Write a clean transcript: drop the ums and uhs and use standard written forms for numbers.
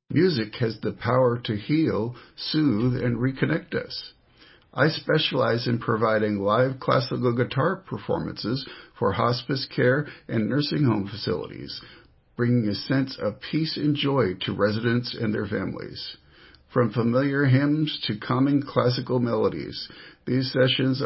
Music has the power to heal, soothe, and reconnect us. I specialize in providing live classical guitar performances for hospice care and nursing home facilities, bringing a sense of peace and joy to residents and their families. From familiar hymns to calming classical melodies, these sessions